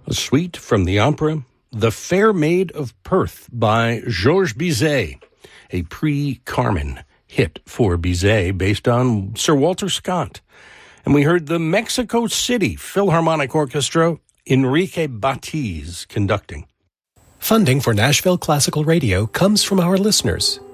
A suite from the opera The Fair Maid of Perth by Georges Bizet, a pre-Carmen hit for Bizet based on Sir Walter Scott. And we heard the Mexico City Philharmonic Orchestra, Enrique Batiz conducting. Funding for Nashville Classical Radio comes from our listeners